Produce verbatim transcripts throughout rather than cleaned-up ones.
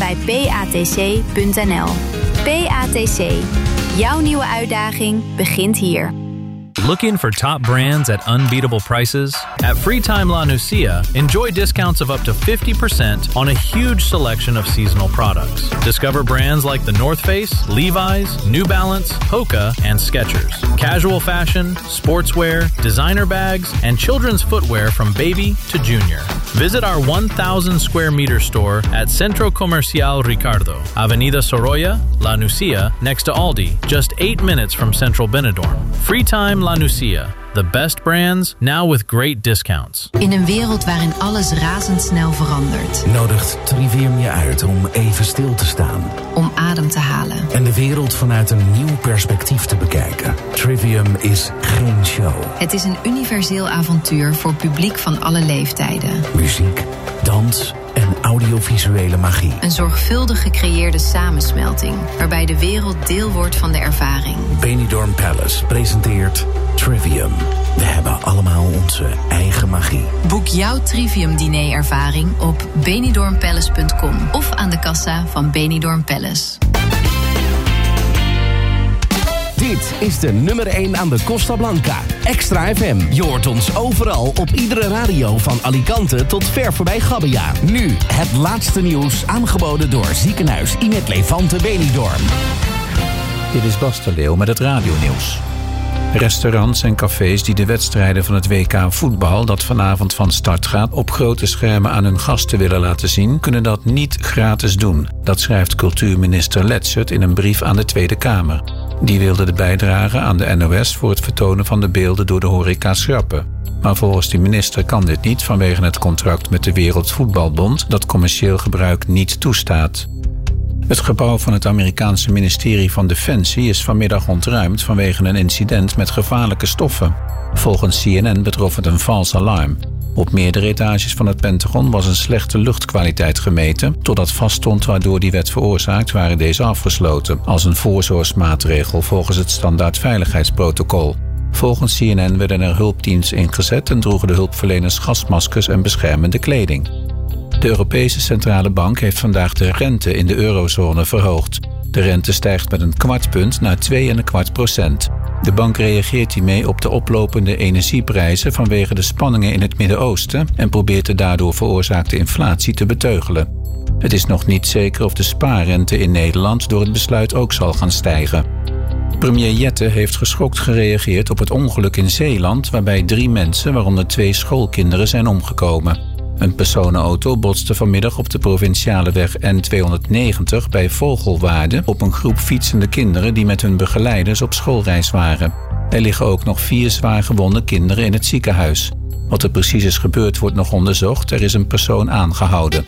bij p a t c punt n l. P A T C. Jouw nieuwe uitdaging begint hier. Looking for top brands at unbeatable prices? At Freetime La Nucia, enjoy discounts of up to fifty percent on a huge selection of seasonal products. Discover brands like the North Face, Levi's, New Balance, Hoka, and Skechers. Casual fashion, sportswear, designer bags, and children's footwear from baby to junior. Visit our one thousand square meter store at Centro Comercial Ricardo, Avenida Sorolla, La Nucia, next to Aldi, just eight minutes from Central Benidorm. Freetime La Nucia. The best brands, now with great discounts. In een wereld waarin alles razendsnel verandert, nodigt Trivium je uit om even stil te staan. Om adem te halen. En de wereld vanuit een nieuw perspectief te bekijken. Trivium is geen show. Het is een universeel avontuur voor publiek van alle leeftijden. Muziek, dans en audiovisuele magie. Een zorgvuldig gecreëerde samensmelting, waarbij de wereld deel wordt van de ervaring. Benidorm Palace presenteert Trivium. We hebben allemaal onze eigen magie. Boek jouw Trivium-diner-ervaring op benidorm palace punt com of aan de kassa van Benidorm Palace. Dit is de nummer één aan de Costa Blanca. Extra F M. Je hoort ons overal op iedere radio van Alicante tot ver voorbij Gabbia. Nu het laatste nieuws aangeboden door ziekenhuis Imet Levante Benidorm. Dit is Bas de Leeuw met het radionieuws. Restaurants en cafés die de wedstrijden van het W K voetbal dat vanavond van start gaat op grote schermen aan hun gasten willen laten zien, kunnen dat niet gratis doen. Dat schrijft cultuurminister Letschert in een brief aan de Tweede Kamer. Die wilde de bijdrage aan de N O S voor het vertonen van de beelden door de horeca schrappen. Maar volgens de minister kan dit niet vanwege het contract met de Wereldvoetbalbond dat commercieel gebruik niet toestaat. Het gebouw van het Amerikaanse ministerie van Defensie is vanmiddag ontruimd vanwege een incident met gevaarlijke stoffen. Volgens C N N betrof het een vals alarm. Op meerdere etages van het Pentagon was een slechte luchtkwaliteit gemeten, totdat vaststond waardoor die werd veroorzaakt waren deze afgesloten, als een voorzorgsmaatregel volgens het standaard veiligheidsprotocol. Volgens C N N werden er hulpteams ingezet en droegen de hulpverleners gasmaskers en beschermende kleding. De Europese Centrale Bank heeft vandaag de rente in de eurozone verhoogd. De rente stijgt met een kwart punt naar twee komma vijf procent. De bank reageert hiermee op de oplopende energieprijzen vanwege de spanningen in het Midden-Oosten en probeert de daardoor veroorzaakte inflatie te beteugelen. Het is nog niet zeker of de spaarrente in Nederland door het besluit ook zal gaan stijgen. Premier Jette heeft geschokt gereageerd op het ongeluk in Zeeland, waarbij drie mensen, waaronder twee schoolkinderen, zijn omgekomen. Een personenauto botste vanmiddag op de provinciale weg N tweehonderdnegentig bij Vogelwaarde op een groep fietsende kinderen die met hun begeleiders op schoolreis waren. Er liggen ook nog vier zwaar gewonde kinderen in het ziekenhuis. Wat er precies is gebeurd wordt nog onderzocht. Er is een persoon aangehouden.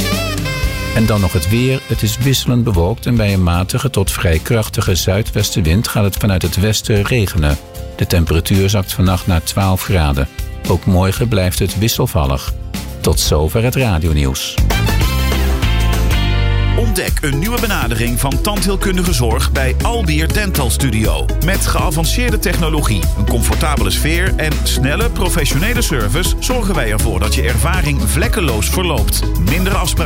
En dan nog het weer. Het is wisselend bewolkt en bij een matige tot vrij krachtige zuidwestenwind gaat het vanuit het westen regenen. De temperatuur zakt vannacht naar twaalf graden. Ook morgen blijft het wisselvallig. Tot zover het radionieuws. Ontdek een nieuwe benadering van tandheelkundige zorg bij Albeer Dental Studio. Met geavanceerde technologie, een comfortabele sfeer en snelle professionele service zorgen wij ervoor dat je ervaring vlekkeloos verloopt. Minder afspraken.